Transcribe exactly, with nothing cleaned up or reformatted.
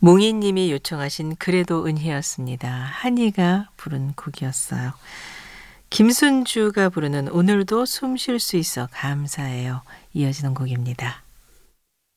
몽이님이 요청하신 그래도 은혜였습니다. 한이가 부른 곡이었어요. 김순주가 부르는 오늘도 숨 쉴 수 있어 감사해요. 이어지는 곡입니다.